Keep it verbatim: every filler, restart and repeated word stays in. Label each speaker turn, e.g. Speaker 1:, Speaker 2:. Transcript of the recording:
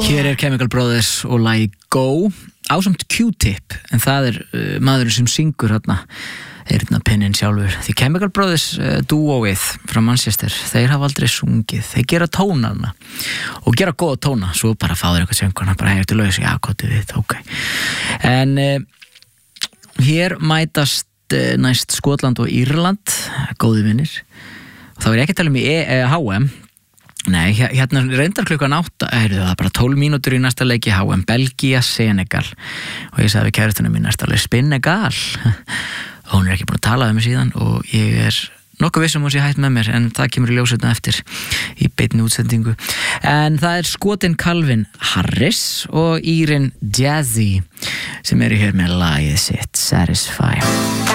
Speaker 1: Hér er Chemical Brothers og lagi Go ásamt Q-Tip, en það er uh, maðurinn sem syngur hérna heyrnarpinninn sjálfur. Því Chemical Brothers uh, dúóið frá Manchester, þeir hafa aldrei sungið, þeir gera tónarna og gera góða tóna, svo bara fá þeir eitthvað söngarna, bara hefur til laus, já, hvað við, ok. En uh, hér mætast uh, næst Skotland og Írland, góði vinnir, og þá er ég ekki að tala um í e H M. Nei, hérna reyndar klukkan átta, heyrðu það, bara tólf mínútur í næsta leiki H M, Belgía, Senegal, og ég sagði við kærustunum mín næsta leik, Spinnegal, og hún er ekki búin að tala um mig síðan og ég er nokkuð viss um hún sé hætt með mér, en það kemur í ljósutna eftir í beinni útsendingu. En það er Skotin Calvin Harris og Írin Jazzy sem eru hér með lagið sitt Satisfy.